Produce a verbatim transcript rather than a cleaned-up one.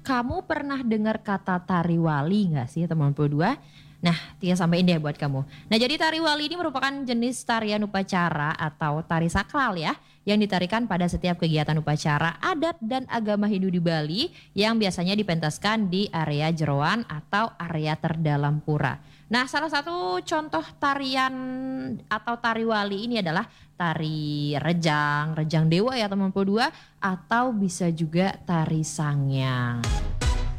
Kamu pernah dengar kata tari wali nggak sih teman dua? Nah, Tia sampaiin deh buat kamu. Nah, jadi tari wali ini merupakan jenis tarian upacara atau tari sakral ya, yang ditarikan pada setiap kegiatan upacara adat dan agama Hindu di Bali yang biasanya dipentaskan di area jeroan atau area terdalam pura. Nah, salah satu contoh tarian atau tari wali ini adalah tari rejang, rejang dewa ya teman dua, atau bisa juga tari sangyang.